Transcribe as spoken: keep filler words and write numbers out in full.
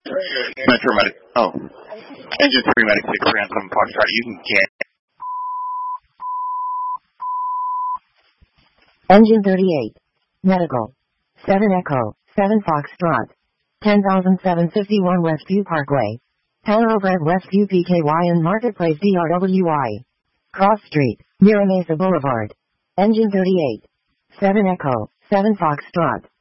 Metro Medic. Oh. Engine three Medic six Ransom Foxtrot. You can get. Engine thirty-eight. Medical. seven Echo. seven Foxtrot. ten thousand seven hundred fifty-one Westview Parkway. Hanover at Westview P K Y and Marketplace D R W I. Cross Street, near Mesa Boulevard. Engine thirty-eight. seven Echo. seven Foxtrot.